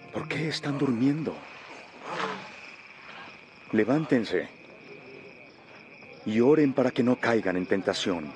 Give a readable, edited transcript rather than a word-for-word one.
¿Por qué están durmiendo? Levántense y oren para que no caigan en tentación.